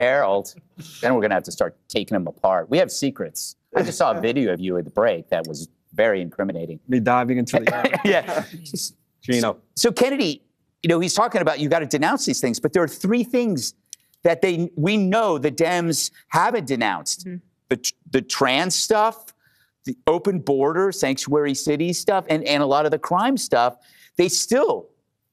Harold. Then we're going to have to start taking them apart. We have secrets. I just saw a video of you at the break that was very incriminating. Me diving into the yeah. Gino. So Kennedy, he's talking about you got to denounce these things, but there are three things that we know the Dems haven't denounced. Mm-hmm. The trans stuff, the open border, sanctuary city stuff, and a lot of the crime stuff. They still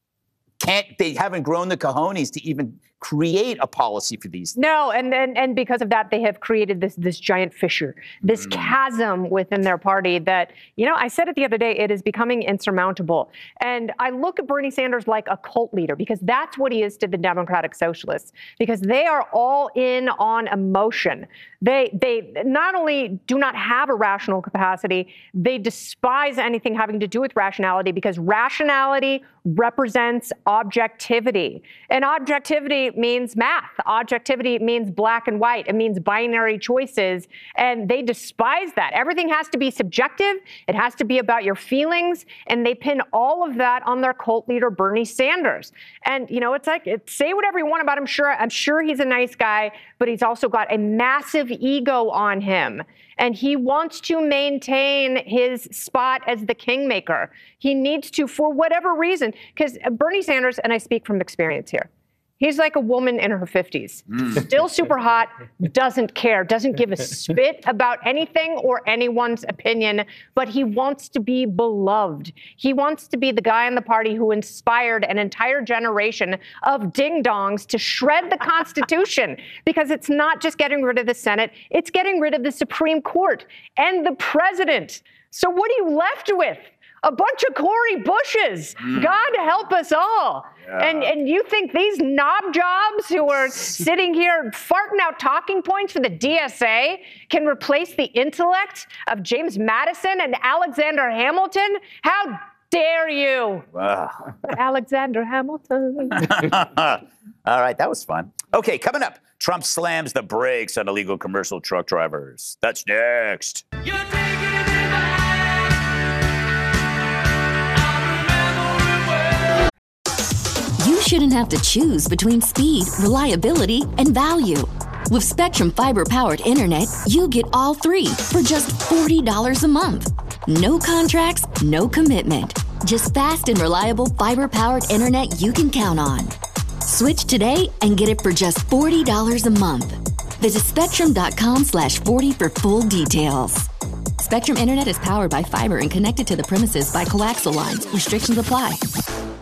they haven't grown the cojones to even create a policy for these things. No, and because of that, they have created this giant fissure, this chasm within their party that, I said it the other day, it is becoming insurmountable. And I look at Bernie Sanders like a cult leader, because that's what he is to the Democratic Socialists, because they are all in on emotion. They not only do not have a rational capacity, they despise anything having to do with rationality, because rationality represents objectivity. And objectivity means math. Objectivity means black and white. It means binary choices. And they despise that. Everything has to be subjective. It has to be about your feelings. And they pin all of that on their cult leader, Bernie Sanders. And, it's like, say whatever you want about him. I'm sure he's a nice guy, but he's also got a massive ego on him. And he wants to maintain his spot as the kingmaker. He needs to, for whatever reason, because Bernie Sanders, and I speak from experience here, he's like a woman in her 50s, still super hot, doesn't care, doesn't give a spit about anything or anyone's opinion, but he wants to be beloved. He wants to be the guy in the party who inspired an entire generation of ding-dongs to shred the Constitution, because it's not just getting rid of the Senate, it's getting rid of the Supreme Court and the president. So what are you left with? A bunch of Cori Bushes. God help us all. Yeah. And you think these knob jobs who are sitting here farting out talking points for the DSA can replace the intellect of James Madison and Alexander Hamilton? How dare you? Wow. Alexander Hamilton. All right, that was fun. Okay, coming up, Trump slams the brakes on illegal commercial truck drivers. That's next. You shouldn't have to choose between speed, reliability, and value. With Spectrum Fiber-powered internet, you get all three for just $40 a month. No contracts, no commitment. Just fast and reliable fiber-powered internet you can count on. Switch today and get it for just $40 a month. Visit spectrum.com/40 for full details. Spectrum Internet is powered by fiber and connected to the premises by coaxial lines. Restrictions apply.